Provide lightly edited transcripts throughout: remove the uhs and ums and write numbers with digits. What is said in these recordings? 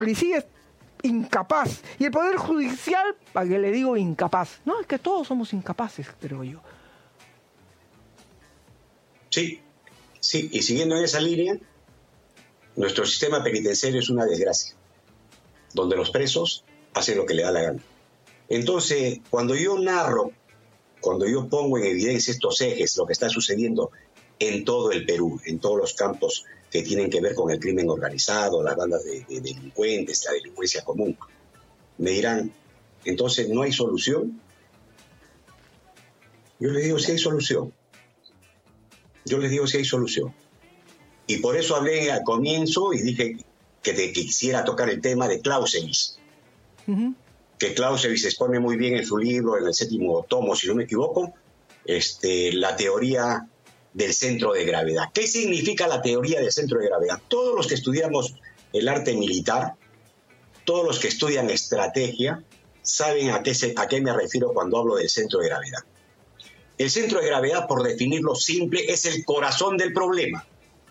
policía es incapaz. Y el Poder Judicial, ¿para qué le digo incapaz? No, es que todos somos incapaces, creo yo. Sí, y siguiendo en esa línea, nuestro sistema penitenciario es una desgracia, donde los presos hacen lo que le da la gana. Entonces, cuando yo pongo en evidencia estos ejes, lo que está sucediendo en todo el Perú, en todos los campos que tienen que ver con el crimen organizado, las bandas de delincuentes, la delincuencia común, me dirán, entonces, ¿no hay solución? Yo les digo, sí hay solución. Y por eso hablé al comienzo y dije que quisiera tocar el tema de Clausewitz. Uh-huh. Que Clausewitz expone muy bien en su libro, en el 7º tomo, si no me equivoco, la teoría del centro de gravedad. ¿Qué significa la teoría del centro de gravedad? Todos los que estudiamos el arte militar, todos los que estudian estrategia, saben a qué me refiero cuando hablo del centro de gravedad. El centro de gravedad, por definirlo simple, es el corazón del problema.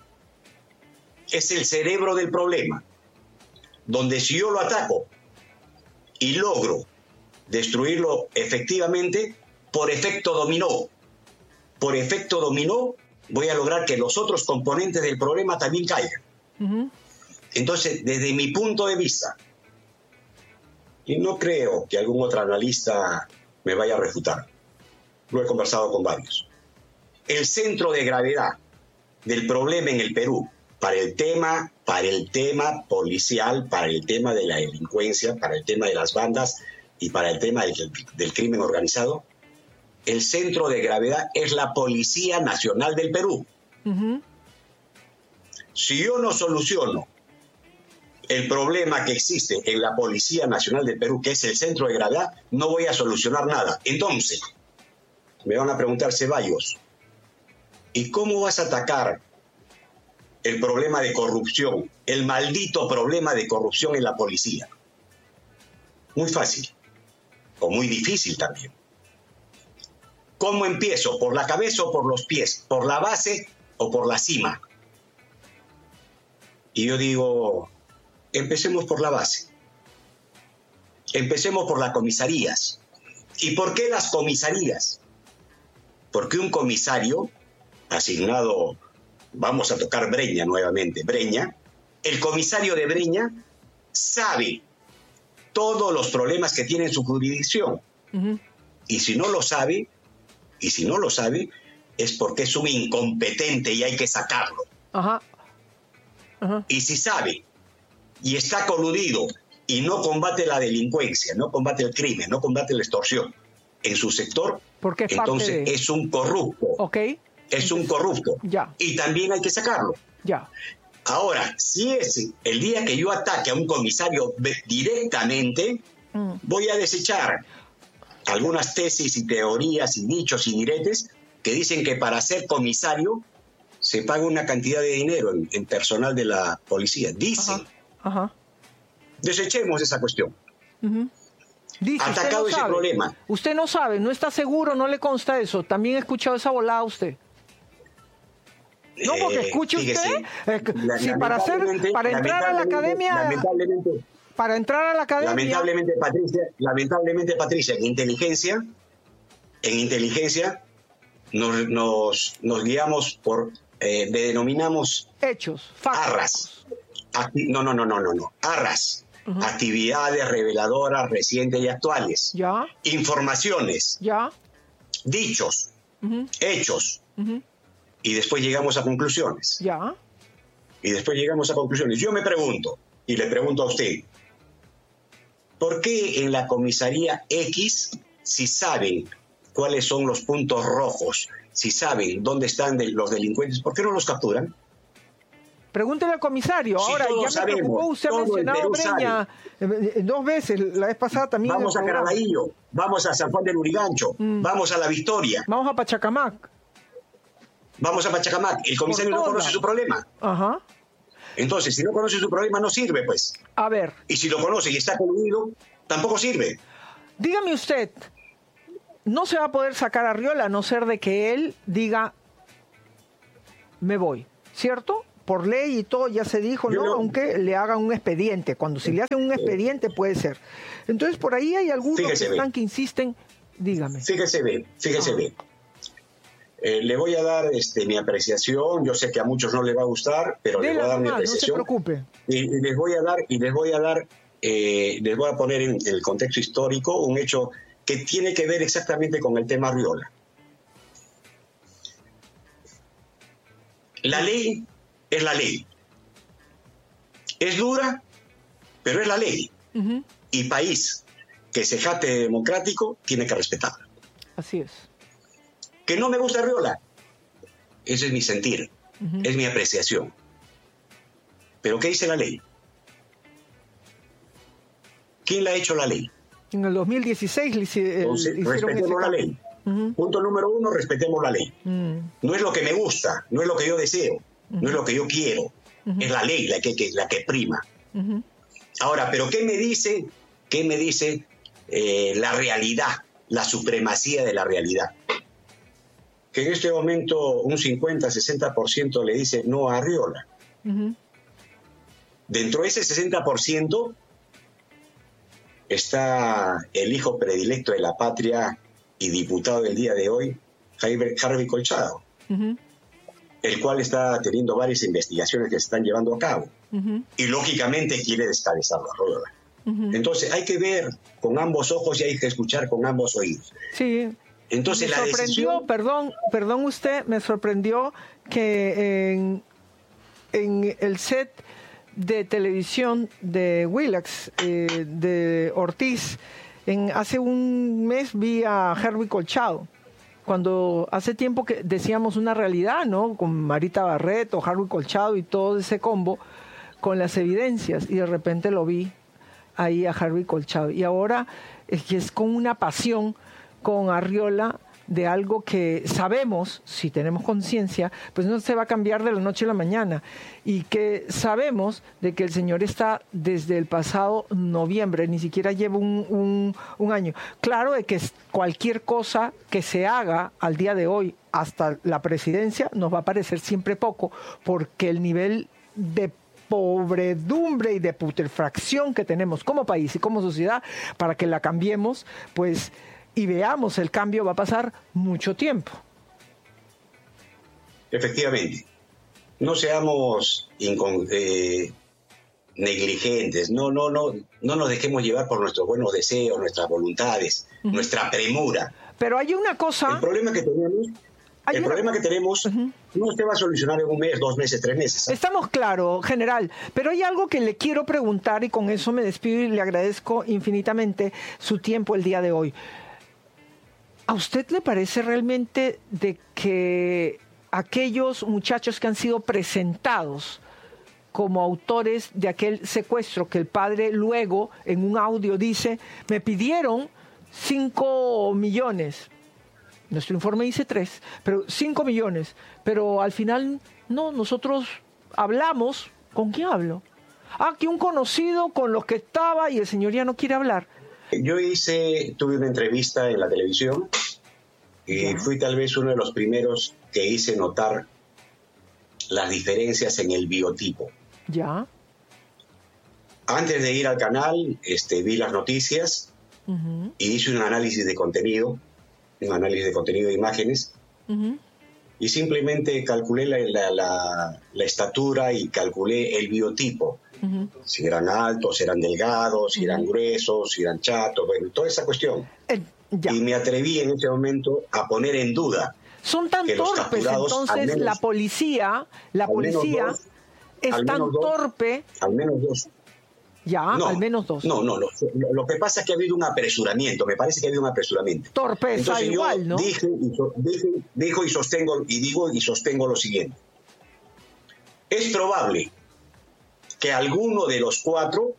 Es el cerebro del problema. Donde si yo lo ataco y logro destruirlo efectivamente, por efecto dominó, voy a lograr que los otros componentes del problema también caigan. Uh-huh. Entonces, desde mi punto de vista, y no creo que algún otro analista me vaya a refutar, lo he conversado con varios, el centro de gravedad del problema en el Perú, para el tema policial, para el tema de la delincuencia, para el tema de las bandas y para el tema del crimen organizado, el centro de gravedad es la Policía Nacional del Perú. Uh-huh. Si yo no soluciono el problema que existe en la Policía Nacional del Perú, que es el centro de gravedad, no voy a solucionar nada. Entonces, me van a preguntar, Ceballos, ¿y cómo vas a atacar el problema de corrupción, el maldito problema de corrupción en la policía? Muy fácil, o muy difícil también. ¿Cómo empiezo? ¿Por la cabeza o por los pies? ¿Por la base o por la cima? Y yo digo, empecemos por la base. Empecemos por las comisarías. ¿Y por qué las comisarías? Porque un comisario asignado, vamos a tocar Breña nuevamente, Breña, el comisario de Breña sabe todos los problemas que tiene en su jurisdicción. Uh-huh. Y si no lo sabe, es porque es un incompetente y hay que sacarlo. Uh-huh. Uh-huh. Y si sabe y está coludido y no combate la delincuencia, no combate el crimen, no combate la extorsión en su sector, entonces es un corrupto. Okay. Es un corrupto. Ya. Y también hay que sacarlo. Ya. Ahora, si es el día que yo ataque a un comisario directamente, voy a desechar algunas tesis y teorías y dichos y diretes que dicen que para ser comisario se paga una cantidad de dinero en personal de la policía. Dicen. Ajá. Desechemos esa cuestión. Uh-huh. Dice, atacado ese problema. Usted no sabe, no está seguro, no le consta eso. También he escuchado esa volada a usted. No, porque escuche usted, si para entrar a la academia, lamentablemente, Patricia, en inteligencia nos guiamos por, denominamos hechos, factos. Arras. Uh-huh. Actividades reveladoras recientes y actuales. Ya. Informaciones. Ya. Dichos. Uh-huh. Hechos. Uh-huh. Y después llegamos a conclusiones. Ya. Yo me pregunto, y le pregunto a usted, ¿por qué en la comisaría X, si saben cuáles son los puntos rojos, si saben dónde están los delincuentes, ¿por qué no los capturan? Pregúntele al comisario. Si ahora, ya me preocupó, usted ha mencionado Breña 2 veces, la vez pasada también. Vamos a Caraballo, vamos a San Juan del Lurigancho, vamos a La Victoria. Vamos a Pachacamac. El comisario no conoce su problema. Ajá. Entonces, si no conoce su problema, no sirve, pues. A ver. Y si lo conoce y está coludido, tampoco sirve. Dígame usted, no se va a poder sacar a Arriola a no ser de que él diga, me voy, ¿cierto? por ley y todo ya se dijo, ¿no? Aunque le hagan un expediente. Cuando si le hacen un expediente puede ser. Entonces por ahí hay algunos que insisten. Dígame. Fíjese bien. Le voy a dar mi apreciación. Yo sé que a muchos no les va a gustar, pero les voy a dar mi apreciación. No se preocupe. Y les voy a poner en el contexto histórico un hecho que tiene que ver exactamente con el tema Arriola. La ley es la ley. Es dura, pero es la ley. Uh-huh. Y país que se jate democrático tiene que respetarla. Así es. Que no me gusta Arriola, ese es mi sentir, uh-huh. Es mi apreciación. Pero ¿qué dice la ley? ¿Quién la ha hecho la ley? En el 2016 Entonces, respetemos la ley. Uh-huh. Punto número 1, respetemos la ley. Uh-huh. No es lo que me gusta, no es lo que yo deseo, uh-huh. No es lo que yo quiero, uh-huh. Es la ley la que prima. Uh-huh. Ahora, ¿pero qué me dice la realidad, la supremacía de la realidad? Que en este momento un 50-60% le dice no a Arriola. Uh-huh. Dentro de ese 60% está el hijo predilecto de la patria y diputado del día de hoy, Harvey Colchado, uh-huh. El cual está teniendo varias investigaciones que se están llevando a cabo. Uh-huh. Y lógicamente quiere descabezarlo a Arriola. Uh-huh. Entonces hay que ver con ambos ojos y hay que escuchar con ambos oídos. Sí. Entonces me sorprendió, perdón usted, me sorprendió que en el set de televisión de Willax, de Ortiz, hace un mes vi a Harvey Colchado, cuando hace tiempo que decíamos una realidad, ¿no? Con Marita Barreto, Harvey Colchado y todo ese combo, con las evidencias, y de repente lo vi ahí a Harvey Colchado. Y ahora es con una pasión con Arriola de algo que sabemos, si tenemos conciencia, pues no se va a cambiar de la noche a la mañana, y que sabemos de que el señor está desde el pasado noviembre, ni siquiera lleva un año. Claro de que cualquier cosa que se haga al día de hoy hasta la presidencia nos va a parecer siempre poco, porque el nivel de pobredumbre y de putrefacción que tenemos como país y como sociedad, para que la cambiemos, pues, y veamos el cambio, va a pasar mucho tiempo. Efectivamente. No seamos negligentes, no nos dejemos llevar por nuestros buenos deseos, nuestras voluntades, uh-huh. Nuestra premura. Pero hay una cosa... El problema que tenemos uh-huh. No se va a solucionar en un mes, 2 meses, 3 meses. ¿Eh? Estamos claros, general, pero hay algo que le quiero preguntar y con eso me despido y le agradezco infinitamente su tiempo el día de hoy. ¿A usted le parece realmente de que aquellos muchachos que han sido presentados como autores de aquel secuestro, que el padre luego en un audio dice, me pidieron 5 millones, nuestro informe dice 3, pero 5 millones, pero al final no, nosotros hablamos, ¿con quién hablo? Que un conocido con los que estaba y el señor ya no quiere hablar. Yo tuve una entrevista en la televisión y fui tal vez uno de los primeros que hice notar las diferencias en el biotipo. Ya. Antes de ir al canal, vi las noticias uh-huh. Y hice un análisis de contenido de imágenes uh-huh. Y simplemente calculé la estatura y calculé el biotipo. Uh-huh. Si eran altos, si eran delgados, si eran gruesos, si eran chatos, bueno, toda esa cuestión. Y me atreví en ese momento a poner en duda. Son tan torpes, entonces menos, la policía es tan torpe. Al menos 2. Ya, no, al menos 2. No. Lo que pasa es que ha habido un apresuramiento. Me parece que ha habido un apresuramiento. Torpeza. Entonces igual, ¿no? Dijo y sostengo lo siguiente. Es probable que alguno de los cuatro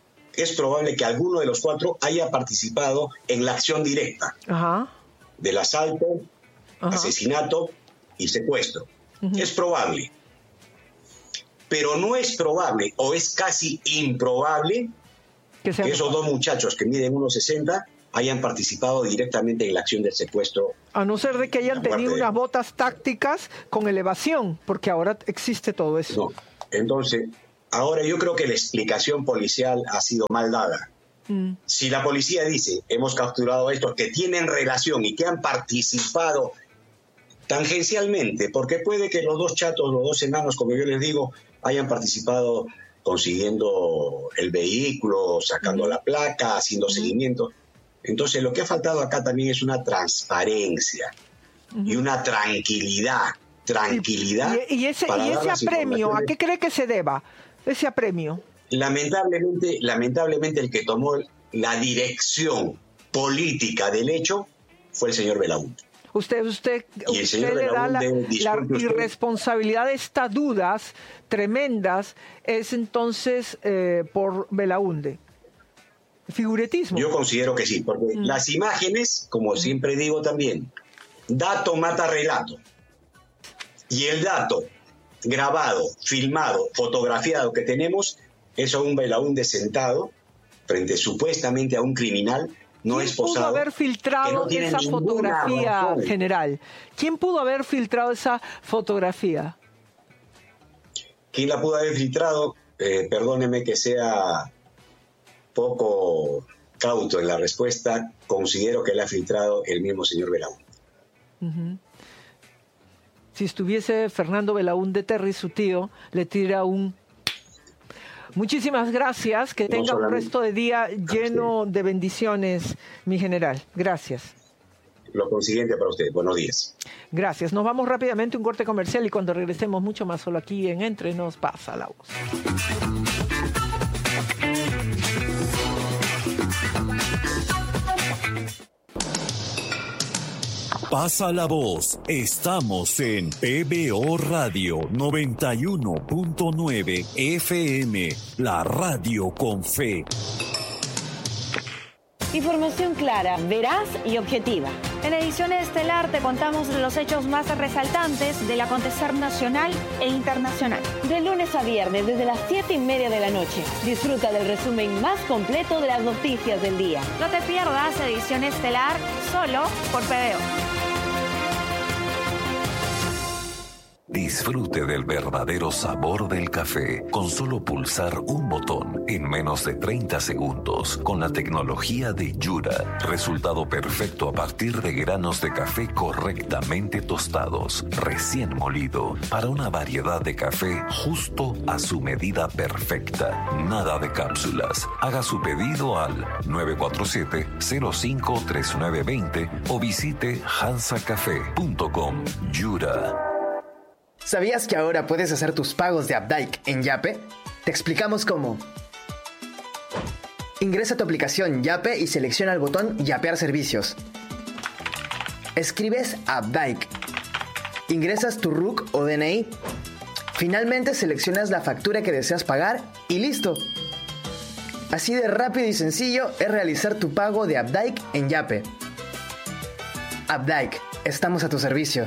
haya participado en la acción directa. Ajá. Del asalto, ajá. Asesinato y secuestro. Uh-huh. Es probable. Pero no es probable, o es casi improbable, que esos 2 muchachos que miden 1.60 hayan participado directamente en la acción del secuestro. A no ser de que hayan tenido unas botas tácticas con elevación, porque ahora existe todo eso. No. Entonces, ahora yo creo que la explicación policial ha sido mal dada. Si la policía dice, hemos capturado a estos que tienen relación y que han participado tangencialmente, porque puede que los dos chatos, los dos enanos, como yo les digo, hayan participado consiguiendo el vehículo, sacando la placa, haciendo seguimiento. Entonces, lo que ha faltado acá también es una transparencia y una tranquilidad. ¿Y ese apremio, a qué cree que se deba ese apremio? Lamentablemente el que tomó la dirección política del hecho fue el señor Belaúnde. Usted le da la irresponsabilidad de estas dudas tremendas, es entonces por Belaúnde. Figuretismo. Yo considero que sí, porque las imágenes, como siempre digo también, dato mata relato. Y el dato grabado, filmado, fotografiado que tenemos es a un Belaúnde sentado frente supuestamente a un criminal no esposado. ¿Quién pudo haber filtrado esa fotografía, general? ¿Quién pudo haber filtrado esa fotografía? ¿Quién la pudo haber filtrado? Perdóneme que sea poco cauto en la respuesta. Considero que la ha filtrado el mismo señor Belaúnde. Si estuviese Fernando Belaúnde Terry, su tío, le tira un... Muchísimas gracias, que tenga un resto de día lleno de bendiciones, mi general. Gracias. Lo consiguiente para usted. Buenos días. Gracias. Nos vamos rápidamente a un corte comercial y cuando regresemos mucho más solo aquí en Entre Nos Pasa la Voz. Pasa la voz. Estamos en PBO Radio 91.9 FM, la radio con fe. Información clara, veraz y objetiva. En edición estelar te contamos los hechos más resaltantes del acontecer nacional e internacional. De lunes a viernes, desde las 7:30 de la noche. Disfruta del resumen más completo de las noticias del día. No te pierdas edición estelar solo por PBO. Disfrute del verdadero sabor del café con solo pulsar un botón en menos de 30 segundos con la tecnología de Yura. Resultado perfecto a partir de granos de café correctamente tostados, recién molido, para una variedad de café justo a su medida perfecta. Nada de cápsulas. Haga su pedido al 947-053920 o visite hansacafé.com. Yura. ¿Sabías que ahora puedes hacer tus pagos de Updike en Yape? Te explicamos cómo. Ingresa a tu aplicación Yape y selecciona el botón Yapear servicios. Escribes Updike. Ingresas tu RUC o DNI. Finalmente seleccionas la factura que deseas pagar y listo. Así de rápido y sencillo es realizar tu pago de Updike en Yape. Updike, estamos a tu servicio.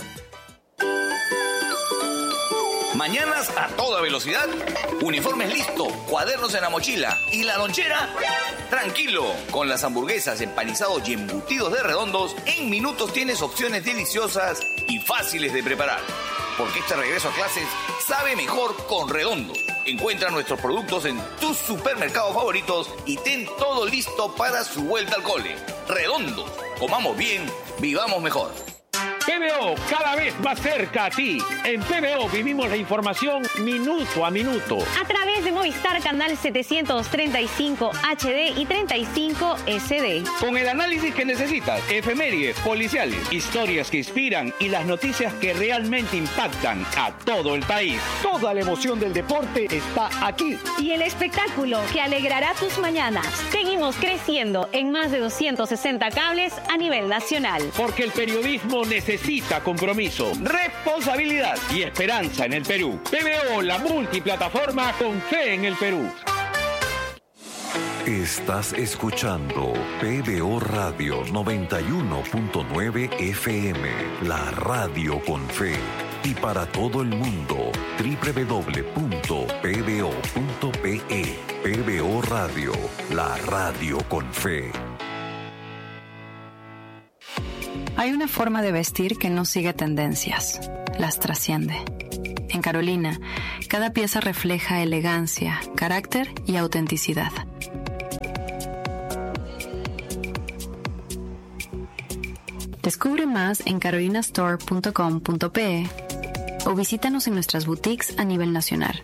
Mañanas a toda velocidad, uniformes listos, cuadernos en la mochila y la lonchera. Tranquilo, con las hamburguesas, empanizados y embutidos de Redondos, en minutos tienes opciones deliciosas y fáciles de preparar. Porque este regreso a clases sabe mejor con Redondos. Encuentra nuestros productos en tus supermercados favoritos y ten todo listo para su vuelta al cole. Redondos, comamos bien, vivamos mejor. PBO, cada vez más cerca a ti. En PBO vivimos la información minuto a minuto. A través de Movistar Canal 735 HD y 35 SD. Con el análisis que necesitas, efemérides, policiales, historias que inspiran y las noticias que realmente impactan a todo el país. Toda la emoción del deporte está aquí. Y el espectáculo que alegrará tus mañanas. Seguimos creciendo en más de 260 cables a nivel nacional. Porque el periodismo necesita compromiso, responsabilidad y esperanza en el Perú. PBO, la multiplataforma con fe en el Perú. Estás escuchando PBO Radio 91.9 FM, la radio con fe. Y para todo el mundo, www.pbo.pe. PBO Radio, la radio con fe. Hay una forma de vestir que no sigue tendencias, las trasciende. En Carolina, cada pieza refleja elegancia, carácter y autenticidad. Descubre más en carolinastore.com.pe o visítanos en nuestras boutiques a nivel nacional.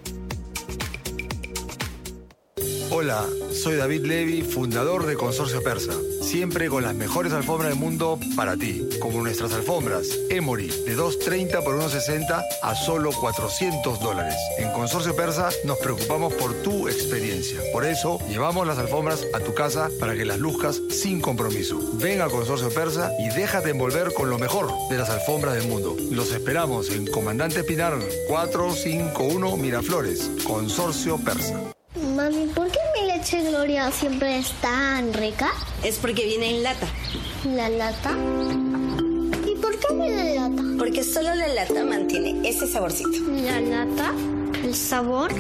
Hola, soy David Levy, fundador de Consorcio Persa. Siempre con las mejores alfombras del mundo para ti, como nuestras alfombras Emory de $230 por $160 a solo $400. En Consorcio Persa nos preocupamos por tu experiencia. Por eso llevamos las alfombras a tu casa para que las luzcas sin compromiso. Ven a Consorcio Persa y déjate envolver con lo mejor de las alfombras del mundo. Los esperamos en Comandante Pinar 451 Miraflores, Consorcio Persa. Mami, ¿por qué mi leche Gloria siempre es tan rica? Es porque viene en lata. ¿La lata? ¿Y por qué viene en lata? Porque solo la lata mantiene ese saborcito. ¿La lata? ¿El sabor?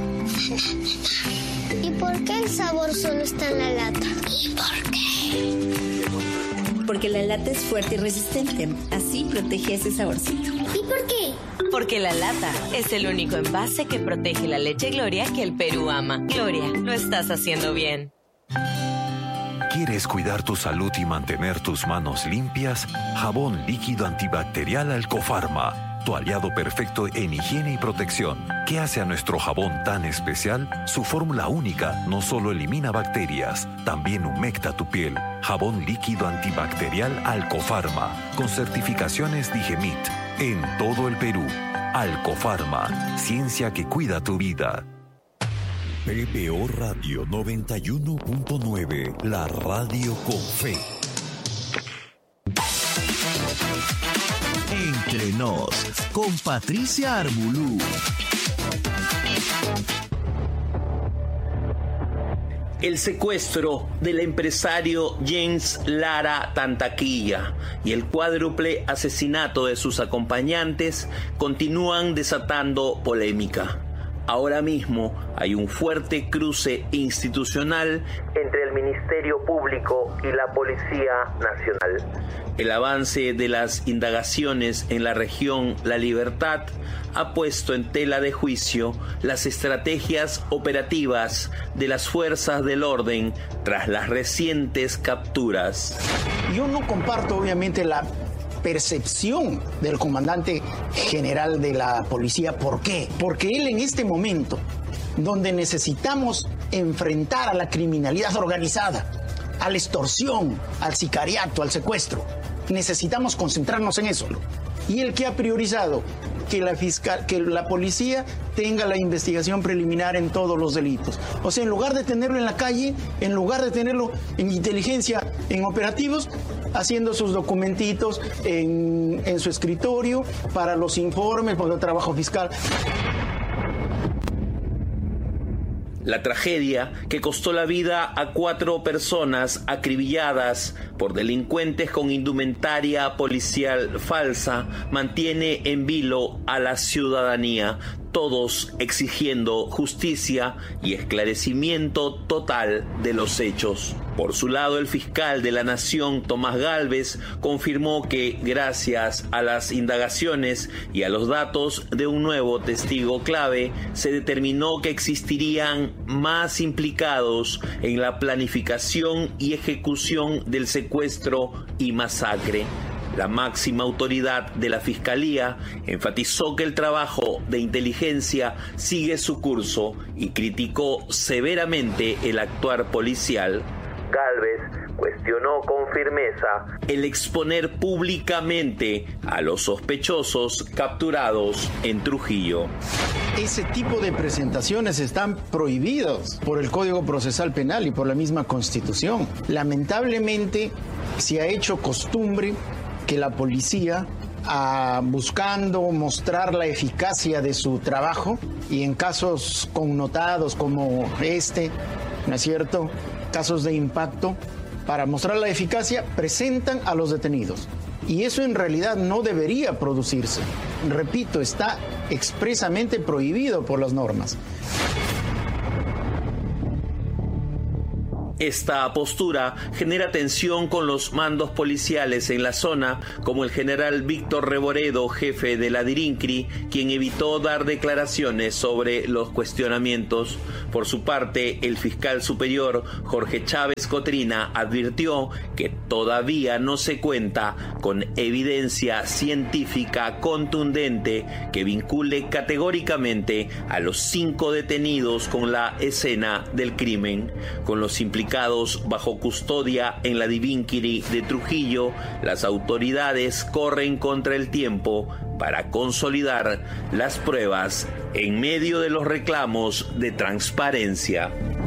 ¿Y por qué el sabor solo está en la lata? ¿Y por qué? Porque la lata es fuerte y resistente. Así protege ese saborcito. ¿Y por qué? Porque la lata es el único envase que protege la leche Gloria que el Perú ama. Gloria, lo estás haciendo bien. ¿Quieres cuidar tu salud y mantener tus manos limpias? Jabón líquido antibacterial Alcofarma. Tu aliado perfecto en higiene y protección. ¿Qué hace a nuestro jabón tan especial? Su fórmula única no solo elimina bacterias, también humecta tu piel. Jabón líquido antibacterial Alcofarma, con certificaciones Digemit, en todo el Perú. Alcofarma, ciencia que cuida tu vida. PPO Radio 91.9, la radio con fe. Entre nos, con Patricia Armbulú. El secuestro del empresario James Lara Tantaquilla y el cuádruple asesinato de sus acompañantes continúan desatando polémica. Ahora mismo hay un fuerte cruce institucional entre el Ministerio Público y la Policía Nacional. El avance de las indagaciones en la región La Libertad ha puesto en tela de juicio las estrategias operativas de las fuerzas del orden tras las recientes capturas. Yo no comparto obviamente la percepción del comandante general de la policía. ¿Por qué? Porque él en este momento, donde necesitamos enfrentar a la criminalidad organizada, a la extorsión, al sicariato, al secuestro, necesitamos concentrarnos en eso. Y el que ha priorizado que la policía tenga la investigación preliminar en todos los delitos. O sea, en lugar de tenerlo en la calle, en lugar de tenerlo en inteligencia, en operativos, haciendo sus documentitos en su escritorio para los informes, para el trabajo fiscal. La tragedia que costó la vida a 4 personas acribilladas por delincuentes con indumentaria policial falsa mantiene en vilo a la ciudadanía, todos exigiendo justicia y esclarecimiento total de los hechos. Por su lado, el fiscal de la Nación, Tomás Gálvez, confirmó que gracias a las indagaciones y a los datos de un nuevo testigo clave, se determinó que existirían más implicados en la planificación y ejecución del secuestro y masacre. La máxima autoridad de la Fiscalía enfatizó que el trabajo de inteligencia sigue su curso y criticó severamente el actuar policial. Gálvez cuestionó con firmeza el exponer públicamente a los sospechosos capturados en Trujillo. Ese tipo de presentaciones están prohibidos por el Código Procesal Penal y por la misma Constitución. Lamentablemente se ha hecho costumbre que la policía, buscando mostrar la eficacia de su trabajo, y en casos connotados como este, ¿no es cierto?, casos de impacto, para mostrar la eficacia, presentan a los detenidos. Y eso en realidad no debería producirse. Repito, está expresamente prohibido por las normas. Esta postura genera tensión con los mandos policiales en la zona, como el general Víctor Reboredo, jefe de la DIRINCRI, quien evitó dar declaraciones sobre los cuestionamientos. Por su parte, el fiscal superior, Jorge Chávez Cotrina, advirtió que todavía no se cuenta con evidencia científica contundente que vincule categóricamente a los 5 detenidos con la escena del crimen. Con los implicados bajo custodia en la DIRINCRI de Trujillo, las autoridades corren contra el tiempo para consolidar las pruebas en medio de los reclamos de transparencia.